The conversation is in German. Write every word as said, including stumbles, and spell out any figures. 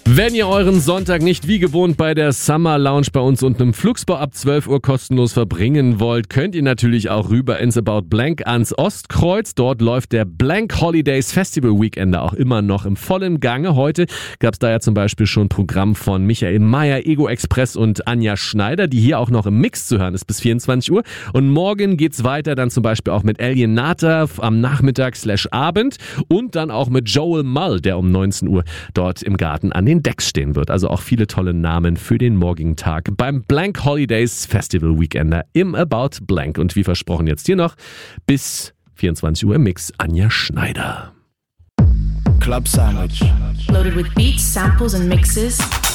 Wenn ihr euren Sonntag nicht wie gewohnt bei der Summer Lounge bei uns unten im Flugsbau ab zwölf Uhr kostenlos verbringen wollt, könnt ihr natürlich auch rüber ins About Blank ans Ostkreuz. Dort läuft der Blank Holidays Festival Weekender auch immer noch im vollen Gange. Heute gab es da ja zum Beispiel schon Programm von Michael Mayer, Ego Express und Anja Schneider, die hier auch noch im Mix zu hören ist bis vierundzwanzig Uhr. Und morgen geht's weiter dann zum Beispiel auch mit Alien Nata am Nachmittag slash Abend und dann auch mit Joel Mull, der um neunzehn Uhr dort im Garten an den Decks stehen wird. Also auch viele tolle Namen für den morgigen Tag beim Blank Holidays Festival Weekender im About Blank. Und wie versprochen jetzt hier noch bis vierundzwanzig Uhr im Mix Anja Schneider. Club Sandwich. Loaded with beats, samples and mixes.